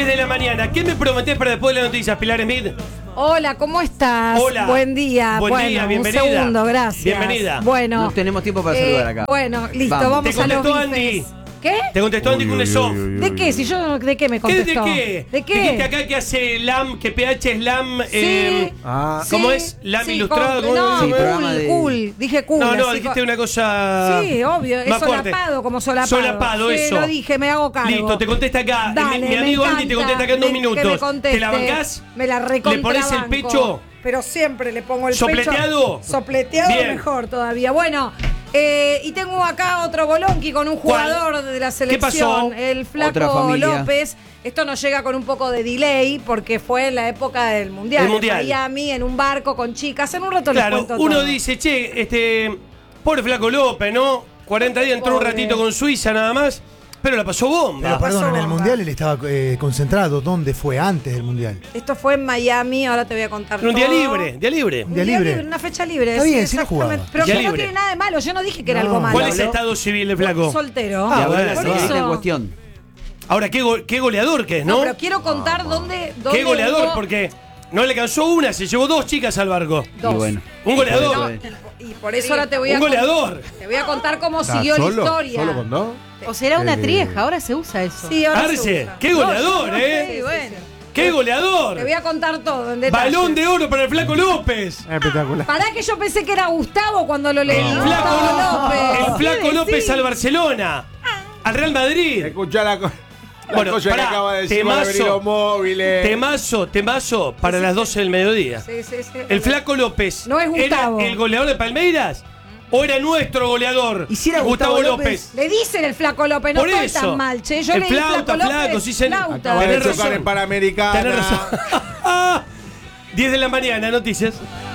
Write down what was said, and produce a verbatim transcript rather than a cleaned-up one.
De la mañana, ¿qué me prometés para después de las noticias, Pilar Smith? Hola, ¿cómo estás? Hola. Buen día. Buen bueno, día, bienvenida. Un segundo, gracias. Bienvenida. Bueno. No tenemos tiempo para eh, saludar acá. Bueno, listo, Vamos. vamos, Te a los contestó bifes. Andy. ¿Qué? Te contestó Andy Kunesov. ¿De qué? Si yo, ¿de qué me ¿Qué contestó? de qué? ¿De qué? Dijiste acá que hace LAM, que P H es LAM. Sí. Eh, Ah, ¿Cómo Sí, es? LAM sí, ilustrado. con- ¿cómo no, se Sí, llama? programa cool, de- cool. Dije cool. No, no, así dijiste co- una cosa. Sí, obvio, es más fuerte. solapado, como solapado. Solapado, sí, eso. lo dije, me hago cargo. Listo, te contesta acá. Dale, mi, mi me amigo Andy te encanta contesta acá en dos me- que minutos. me conteste. ¿Te la bancás? Me la recontra ¿Le pones el banco. pecho? Pero siempre le pongo el ¿Sopleteado? pecho. Sopleteado Bien. mejor todavía. Bueno, eh, y tengo acá otro bolonqui con un ¿Cuál? jugador de la ¿Qué selección, pasó? el Otra Flaco familia. López. Esto nos llega con un poco de delay porque fue en la época del Mundial. El Mundial. En Miami, en un barco con chicas. En un rato Claro, les cuento uno todo. dice, che, este. Pobre Flaco López, ¿no? cuarenta días, entró un Pobre. ratito con Suiza nada más, pero la pasó bomba. Pero perdón, en el bomba. Mundial él estaba eh, concentrado. ¿Dónde fue antes del Mundial? Esto fue en Miami, ahora te voy a contar un día todo. libre, día libre. Un Día libre. Una fecha libre. Está bien, sí la exactamente. jugaba. Pero Día que no libre. tiene nada de malo. Yo no dije que era No. algo malo. ¿Cuál es el habló? estado civil de Flaco? Soltero. Ah, Y ahora bueno, la por señorita eso. en cuestión. Ahora, qué, go- qué goleador que es, No, ¿no? pero quiero contar dónde, dónde Qué goleador, hubo porque no le cansó una, se llevó dos chicas al barco. dos. Y bueno. Un goleador. No, y por eso ahora te voy a Un goleador. Te voy a contar cómo ¿Está siguió solo? la historia. ¿Solo con dos? O será una Eh, trieja, ahora se usa eso. Sí, ahora se Arce, usa. qué goleador, No, yo no ¿eh? sé, bueno. ¡Qué Te goleador! voy a contar todo en detalle. Balón de oro para el Flaco López. Espectacular. Pará que yo pensé que era Gustavo cuando lo leí. El Gustavo Flaco López. El Flaco Sí, López sí. al Barcelona. Al Real Madrid. Escuchá la, co- la Bueno, cosa que pará, acaba de decir, van a venir temazo. los móviles. Temazo, temazo para las doce del mediodía. Sí, sí, sí. El Flaco López. No es Gustavo. ¿Era el goleador de Palmeiras? ¿O era nuestro goleador? ¿Y si era Gustavo, Gustavo López. Le dicen el Flaco López, no Por estoy eso. tan mal, che. Yo El leí flauta, Flaco flaco, López, sí, señor. flauta. Acaba de Tenés chocar razón. en Panamericana. Tenés razón. diez de la mañana, noticias.